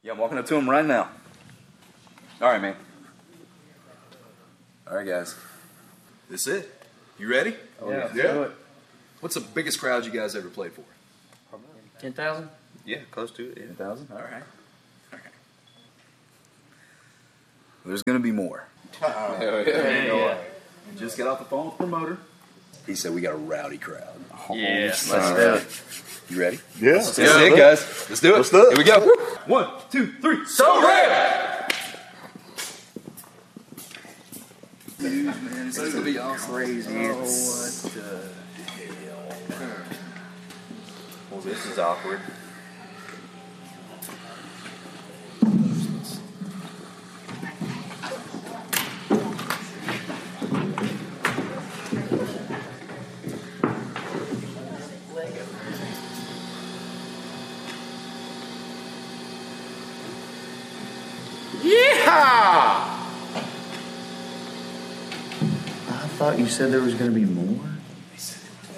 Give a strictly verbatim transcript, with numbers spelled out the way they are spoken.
Yeah, I'm walking up to him right now. All right, man. All right, guys. This it? You ready? Oh, yeah. Yeah. Do it. What's the biggest crowd you guys ever played for? ten thousand? Yeah, close to it. Yeah. ten thousand? All right. All right. There's going to be more. Hell yeah. Yeah, yeah. Just got off the phone with the promoter. He said we got a rowdy crowd. Yeah, let's son. do it. You ready? Yeah. That's it, guys. Let's do it. Let's do it. Here we go. One, two, three. So red! Dude, man, this is going to be awesome. Crazy. Oh, what the hell? Well, this is awkward. I thought you said there was going to be more.